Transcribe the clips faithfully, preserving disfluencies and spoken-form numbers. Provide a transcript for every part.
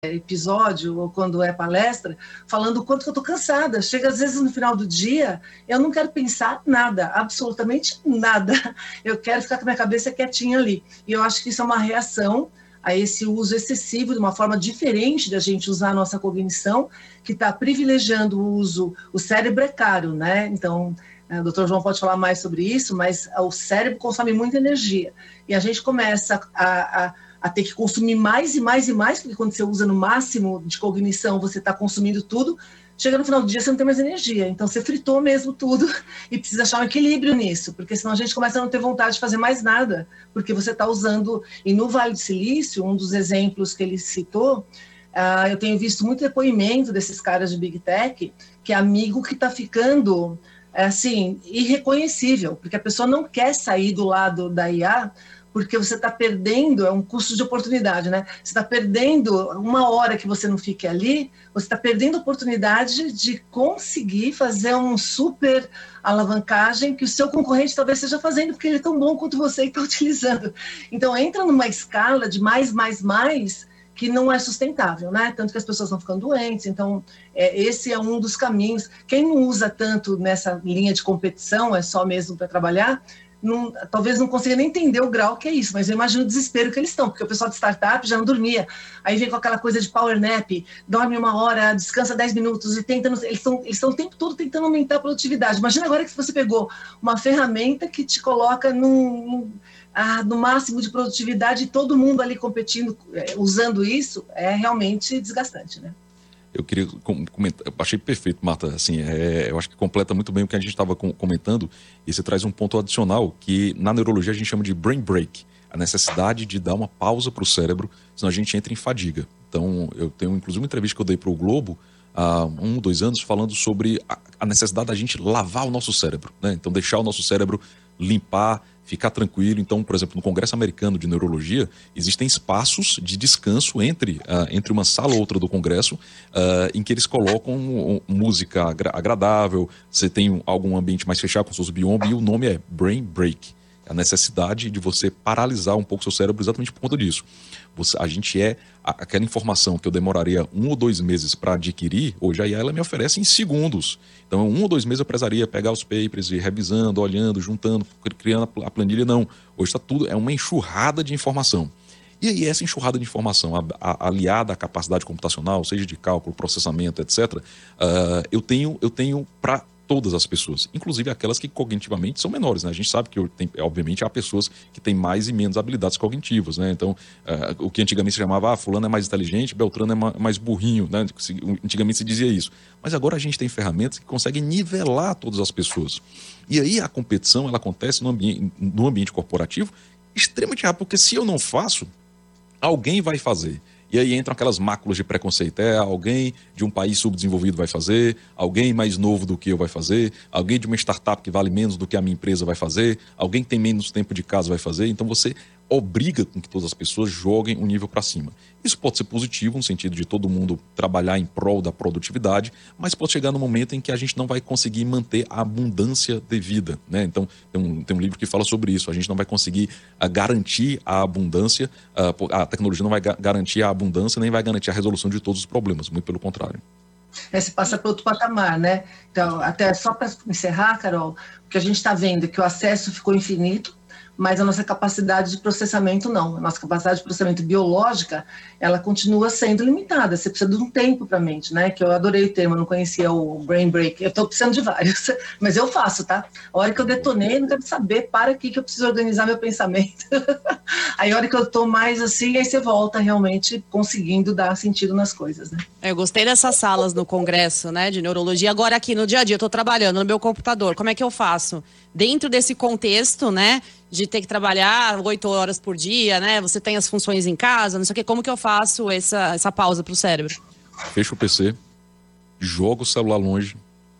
episódio ou quando é palestra, falando o quanto que eu estou cansada. Chega às vezes no final do dia, eu não quero pensar nada, absolutamente nada. Eu quero ficar com a minha cabeça quietinha ali. E eu acho que isso é uma reação a esse uso excessivo, de uma forma diferente da gente usar a nossa cognição, que está privilegiando o uso, o cérebro é caro, né? Então, o doutor João pode falar mais sobre isso, mas o cérebro consome muita energia. E a gente começa a, a a ter que consumir mais e mais e mais, porque quando você usa no máximo de cognição, você está consumindo tudo, chega no final do dia você não tem mais energia, então você fritou mesmo tudo e precisa achar um equilíbrio nisso, porque senão a gente começa a não ter vontade de fazer mais nada, porque você está usando, e no Vale do Silício, um dos exemplos que ele citou, uh, eu tenho visto muito depoimento desses caras de Big Tech, que é amigo que está ficando, assim, irreconhecível, porque a pessoa não quer sair do lado da I A, porque você está perdendo, é um custo de oportunidade, né? Você está perdendo uma hora que você não fique ali, você está perdendo a oportunidade de conseguir fazer um super alavancagem que o seu concorrente talvez esteja fazendo, porque ele é tão bom quanto você que está utilizando. Então, entra numa escala de mais, mais, mais, que não é sustentável, né? Tanto que as pessoas estão ficando doentes. Então, é, esse é um dos caminhos. Quem não usa tanto nessa linha de competição, é só mesmo para trabalhar, Não, talvez não consiga nem entender o grau que é isso, mas eu imagino o desespero que eles estão, porque o pessoal de startup já não dormia, aí vem com aquela coisa de power nap, dorme uma hora, descansa dez minutos e tenta, eles estão eles estão o tempo todo tentando aumentar a produtividade. Imagina agora que você pegou uma ferramenta que te coloca num, num, ah, no máximo de produtividade e todo mundo ali competindo, usando isso, é realmente desgastante, né? Eu queria comentar, eu achei perfeito, Marta, assim, é, eu acho que completa muito bem o que a gente estava comentando, e você traz um ponto adicional que na neurologia a gente chama de brain break, a necessidade de dar uma pausa para o cérebro, senão a gente entra em fadiga. Então, eu tenho inclusive uma entrevista que eu dei para o Globo há um, dois anos, falando sobre a, a necessidade da gente lavar o nosso cérebro, né? Então, deixar o nosso cérebro limpar, ficar tranquilo. Então, por exemplo, no Congresso Americano de Neurologia, existem espaços de descanso entre, uh, entre uma sala ou outra do Congresso, uh, em que eles colocam um, música agra agradável, você tem algum ambiente mais fechado com seus biomas, e o nome é Brain Break. A necessidade de você paralisar um pouco seu cérebro exatamente por conta disso. Você, a gente é, a, aquela informação que eu demoraria um ou dois meses para adquirir, hoje a I A ela me oferece em segundos. Então, um ou dois meses eu precisaria pegar os papers e ir revisando, olhando, juntando, criando a planilha. Não. Hoje está tudo, é uma enxurrada de informação. E aí essa enxurrada de informação, a, a, aliada à capacidade computacional, seja de cálculo, processamento, etcétera, uh, eu tenho, eu tenho para todas as pessoas, inclusive aquelas que cognitivamente são menores, né? A gente sabe que, tem, obviamente, há pessoas que têm mais e menos habilidades cognitivas, né? Então, uh, o que antigamente se chamava, ah, fulano é mais inteligente, Beltrano é ma mais burrinho, né? Antigamente se dizia isso. Mas agora a gente tem ferramentas que conseguem nivelar todas as pessoas. E aí a competição, ela acontece no ambiente, no ambiente corporativo extremamente rápido, porque se eu não faço, alguém vai fazer. E aí entram aquelas máculas de preconceito. É, alguém de um país subdesenvolvido vai fazer, alguém mais novo do que eu vai fazer, alguém de uma startup que vale menos do que a minha empresa vai fazer, alguém que tem menos tempo de casa vai fazer. Então você obriga com que todas as pessoas joguem um nível para cima. Isso pode ser positivo, no sentido de todo mundo trabalhar em prol da produtividade, mas pode chegar no momento em que a gente não vai conseguir manter a abundância devida, né? Então, tem um, tem um livro que fala sobre isso. A gente não vai conseguir uh, garantir a abundância, uh, a tecnologia não vai ga garantir a abundância, nem vai garantir a resolução de todos os problemas, muito pelo contrário. É, se passa para outro patamar, né? Então, até só para encerrar, Carol, porque a gente está vendo que o acesso ficou infinito, mas a nossa capacidade de processamento não. A nossa capacidade de processamento biológica, ela continua sendo limitada. Você precisa de um tempo para a mente, né? Que eu adorei o termo, eu não conhecia o brain break. Eu estou precisando de vários, mas eu faço, tá? A hora que eu detonei, não quero saber, para aqui que eu preciso organizar meu pensamento. Aí a hora que eu estou mais assim, aí você volta realmente conseguindo dar sentido nas coisas, né? Eu gostei dessas salas no congresso, né, de neurologia. Agora aqui no dia a dia, eu estou trabalhando no meu computador. Como é que eu faço? Dentro desse contexto, né, de ter que trabalhar oito horas por dia, né, você tem as funções em casa, não sei o quê, como que eu faço essa, essa pausa para o cérebro? Fecha o P C, joga o celular longe,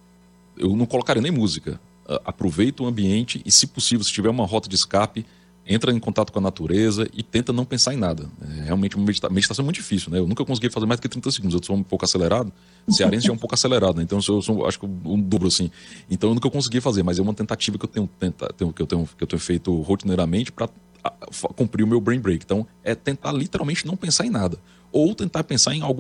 eu não colocaria nem música, aproveita o ambiente e, se possível, se tiver uma rota de escape, entra em contato com a natureza e tenta não pensar em nada. É realmente uma medita meditação muito difícil, né? Eu nunca consegui fazer mais do que trinta segundos. Eu sou um pouco acelerado. Cearense já é um pouco acelerado, né? Então eu sou, eu sou, acho que um dobro assim. Então eu nunca consegui fazer, mas é uma tentativa que eu tenho, tenta, tenho, que eu tenho, que eu tenho feito rotineiramente para cumprir o meu brain break. Então, é tentar literalmente não pensar em nada. Ou tentar pensar em algo